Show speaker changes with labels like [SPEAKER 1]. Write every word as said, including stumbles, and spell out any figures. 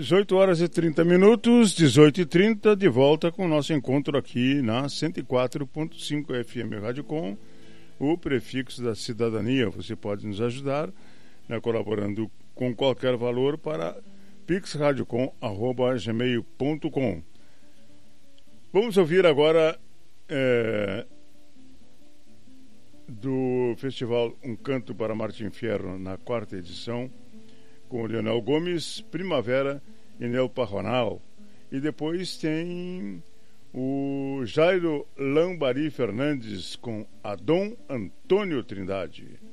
[SPEAKER 1] dezoito horas e trinta minutos, dezoito e trinta, de volta com o nosso encontro aqui na cento e quatro ponto cinco F M Rádio Com, o prefixo da cidadania. Você pode nos ajudar, né, colaborando com qualquer valor para pix rádio com arroba gmail ponto com. Vamos ouvir agora é, do Festival Um Canto para Martim Fierro, na quarta edição, com o Leonel Gomes, Primavera e Nel Parronal. E depois tem o Jairo Lambari Fernandes com Adom Antônio Trindade.